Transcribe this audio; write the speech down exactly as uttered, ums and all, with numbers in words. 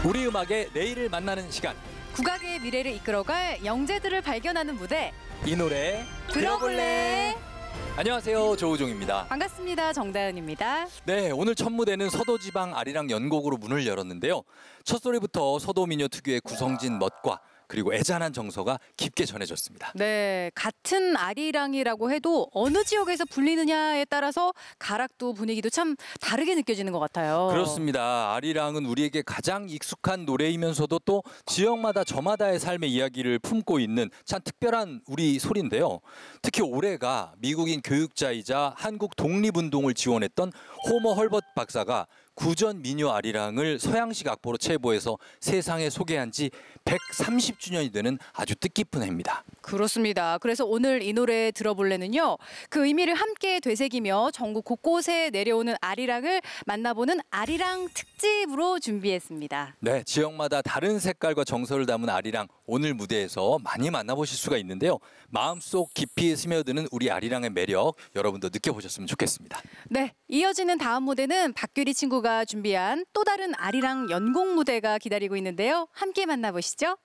우리 음악의 내일을 만나는 시간. 국악의 미래를 이끌어갈 영재들을 발견하는 무대. 이 노래 들어볼래? 안녕하세요, 조우종입니다. 반갑습니다. 정다은입니다. 네, 오늘 첫 무대는 서도지방 아리랑 연곡으로 문을 열었는데요. 첫 소리부터 서도민요 특유의 구성진 멋과 그리고 애잔한 정서가 깊게 전해졌습니다. 네, 같은 아리랑이라고 해도 어느 지역에서 불리느냐에 따라서 가락도 분위기도 참 다르게 느껴지는 것 같아요. 그렇습니다. 아리랑은 우리에게 가장 익숙한 노래이면서도 또 지역마다 저마다의 삶의 이야기를 품고 있는 참 특별한 우리 소리인데요. 특히 올해가 미국인 교육자이자 한국 독립운동을 지원했던 호머 헐벗 박사가 구전 민요 아리랑을 서양식 악보로 체보해서 세상에 소개한 지 백삼십 주년이 되는 아주 뜻깊은 해입니다. 그렇습니다. 그래서 오늘 이 노래 들어볼래는요, 그 의미를 함께 되새기며 전국 곳곳에 내려오는 아리랑을 만나보는 아리랑 특집으로 준비했습니다. 네, 지역마다 다른 색깔과 정서를 담은 아리랑, 오늘 무대에서 많이 만나보실 수가 있는데요. 마음속 깊이 스며드는 우리 아리랑의 매력, 여러분도 느껴보셨으면 좋겠습니다. 네, 이어지는 다음 무대는 박규리 친구가 준비한 또 다른 아리랑 연곡 무대가 기다리고 있는데요. 함께 만나보시죠.